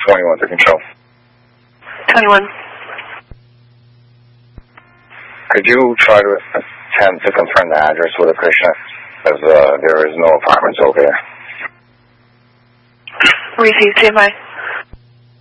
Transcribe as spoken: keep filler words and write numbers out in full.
twenty-one to control. twenty-one. Could you try to attempt to confirm the address with a Krishna, as uh, there is no apartments over here? Received, T M I.